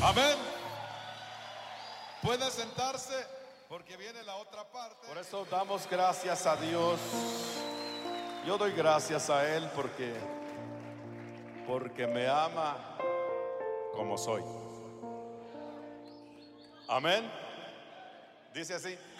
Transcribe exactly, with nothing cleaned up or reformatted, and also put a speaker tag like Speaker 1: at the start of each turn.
Speaker 1: Amén. Puede sentarse porque viene la otra parte.
Speaker 2: Por eso damos gracias a Dios. Yo doy gracias a Él porque porque me ama como soy. Amén. Dice así.